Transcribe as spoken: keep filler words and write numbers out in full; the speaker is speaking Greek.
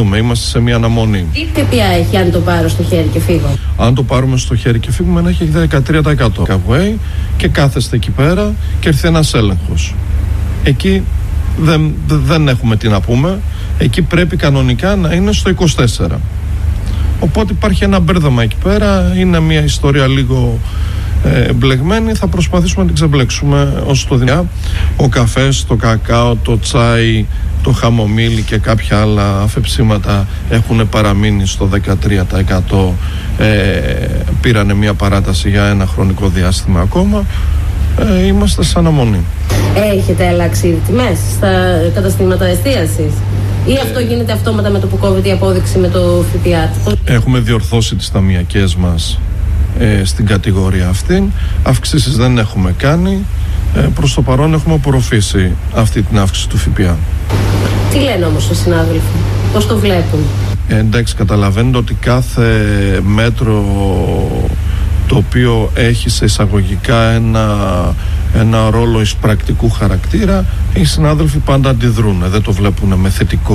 δούμε, είμαστε σε μια αναμονή. Τι ΦΠΑ έχει αν το πάρω στο χέρι και φύγω? Αν το πάρουμε στο χέρι και φύγουμε, να έχει δεκατρία τοις εκατό καβουέι και κάθεστε εκεί πέρα και έρθει ένας έλεγχος. Εκεί δεν, δεν έχουμε τι να πούμε. Εκεί πρέπει κανονικά να είναι στο είκοσι τέσσερα. Οπότε υπάρχει ένα μπέρδεμα εκεί πέρα. Είναι μια ιστορία λίγο ε, μπλεγμένη. Θα προσπαθήσουμε να την ξεμπλέξουμε όσο το δυνατόν. Ο καφές, το κακάο, το τσάι, το χαμομήλι και κάποια άλλα αφεψίματα έχουν παραμείνει στο δεκατρία τοις εκατό. Ε, πήρανε μια παράταση για ένα χρονικό διάστημα ακόμα. Ε, είμαστε σαν αναμονή. Έχετε αλλάξει ήδη τιμές στα καταστήματα εστίασης ή αυτό γίνεται αυτόματα με το που κόβεται η απόδειξη με το ΦΠΑ? Έχουμε διορθώσει τις ταμιακές μας ε, στην κατηγορία αυτή. Αυξήσεις δεν έχουμε κάνει. Ε, προς το παρόν έχουμε απορροφήσει αυτή την αύξηση του ΦΠΑ. Τι λένε όμως οι συνάδελφοι, πώς το βλέπουν? Ε, εντάξει, καταλαβαίνετε ότι κάθε μέτρο το οποίο έχει σε εισαγωγικά ένα, ένα ρόλο εισπρακτικού χαρακτήρα, οι συνάδελφοι πάντα αντιδρούν, δεν το βλέπουν με θετικό